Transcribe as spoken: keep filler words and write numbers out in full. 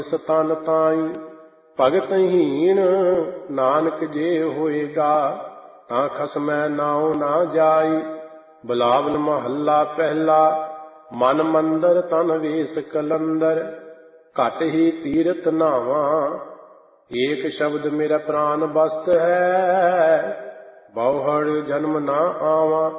ਸਤਨ ਤਾਈ ਭਗਤ ਹੀਣ ਨਾਨਕ ਜੇ ਹੋਏਗਾ ਤਾਂ ਖਸਮੈ ਨਾਉ ਨਾ ਜਾਈ। ਬਿਲਾਵਲ ਮਹੱਲਾ ਪਹਿਲਾ। ਮਨ ਮੰਦਰ ਤਨ ਵੇਸ ਕਲੰਦਰ ਘਟ ਹੀ ਤੀਰਥ ਨਾਵਾਂ। ਏਕ ਸ਼ਬਦ ਮੇਰਾ ਪ੍ਰਾਨ ਬਸਤ ਹੈ ਬਹੁੜ ਜਨਮ ਨਾ ਆਵਾਂ।